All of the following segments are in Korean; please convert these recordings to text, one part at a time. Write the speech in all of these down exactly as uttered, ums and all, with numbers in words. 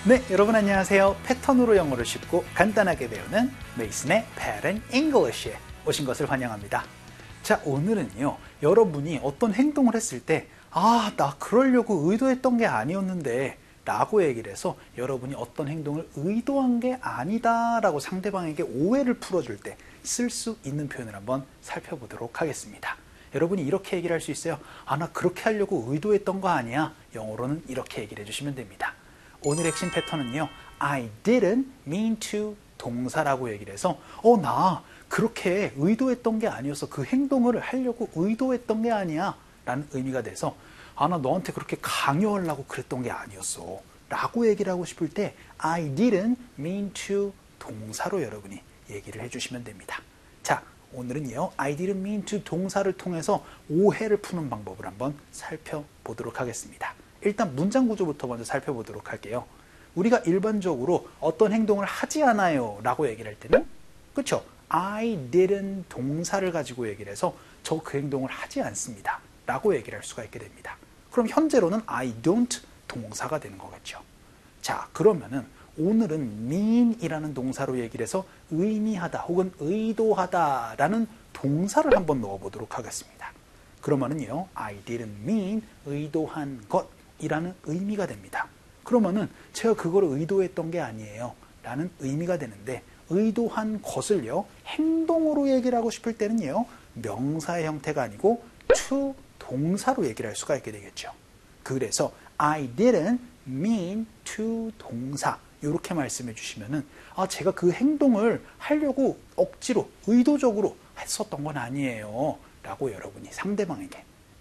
네, 여러분 안녕하세요. 패턴으로 영어를 쉽고 간단하게 배우는 메이슨의 Pattern English에 오신 것을 환영합니다. 자, 오늘은요, 여러분이 어떤 행동을 했을 때 아, 나 그러려고 의도했던 게 아니었는데 라고 얘기를 해서 여러분이 어떤 행동을 의도한 게 아니다 라고 상대방에게 오해를 풀어줄 때 쓸 수 있는 표현을 한번 살펴보도록 하겠습니다. 여러분이 이렇게 얘기를 할 수 있어요. 아, 나 그렇게 하려고 의도했던 거 아니야. 영어로는 이렇게 얘기를 해주시면 됩니다. 오늘 핵심 패턴은요, I didn't mean to 동사라고 얘기를 해서 어, 나 그렇게 의도했던 게 아니어서 그 행동을 하려고 의도했던 게 아니야 라는 의미가 돼서 아, 나 너한테 그렇게 강요하려고 그랬던 게 아니었어 라고 얘기를 하고 싶을 때 I didn't mean to 동사로 여러분이 얘기를 해주시면 됩니다. 자, 오늘은요, I didn't mean to 동사를 통해서 오해를 푸는 방법을 한번 살펴보도록 하겠습니다. 일단 문장 구조부터 먼저 살펴보도록 할게요. 우리가 일반적으로 어떤 행동을 하지 않아요 라고 얘기를 할 때는 그쵸? I didn't 동사를 가지고 얘기를 해서 저 그 행동을 하지 않습니다 라고 얘기를 할 수가 있게 됩니다. 그럼 현재로는 I don't 동사가 되는 거겠죠. 자, 그러면은 오늘은 mean 이라는 동사로 얘기를 해서 의미하다 혹은 의도하다 라는 동사를 한번 넣어보도록 하겠습니다. 그러면은요, I didn't mean 의도한 것 이라는 의미가 됩니다. 그러면은 제가 그걸 의도했던 게 아니에요 라는 의미가 되는데 의도한 것을요, 행동으로 얘기를 하고 싶을 때는요, 명사의 형태가 아니고 to 동사로 얘기를 할 수가 있게 되겠죠. 그래서 I didn't mean to 동사 이렇게 말씀해 주시면은 아, 제가 그 행동을 하려고 억지로 의도적으로 했었던 건 아니에요 라고 여러분이 상대방에게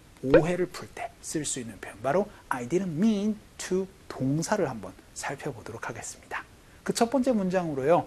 오해를 풀 때 쓸 수 있는 표현, 바로 I didn't mean to 동사를 한번 살펴보도록 하겠습니다. 그 첫 번째 문장으로요,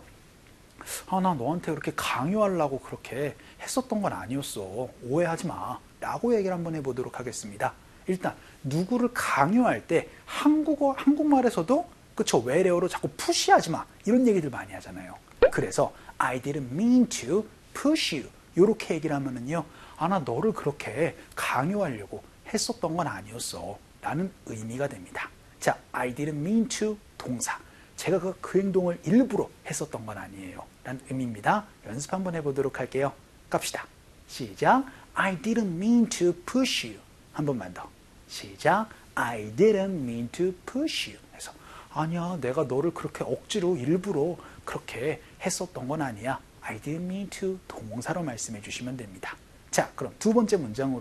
아, 나 너한테 그렇게 강요하려고 그렇게 했었던 건 아니었어, 오해하지 마 라고 얘기를 한번 해보도록 하겠습니다. 일단 누구를 강요할 때 한국어, 한국말에서도 그쵸, 외래어로 자꾸 푸시하지 마 이런 얘기들 많이 하잖아요. 그래서 I didn't mean to push you 이렇게 얘기를 하면은요, 아, 나 너를 그렇게 강요하려고 했었던 건 아니었어 라는 의미가 됩니다. 자, I didn't mean to 동사, 제가 그, 그 행동을 일부러 했었던 건 아니에요 라는 의미입니다. 연습 한번 해보도록 할게요. 갑시다. 시작. I didn't mean to push you. 한 번만 더. 시작. I didn't mean to push you. 그래서 아니야, 내가 너를 그렇게 억지로 일부러 그렇게 했었던 건 아니야. I didn't mean to 동사로 말씀해 주시면 됩니다. 자, 그럼 두 번째 문장으로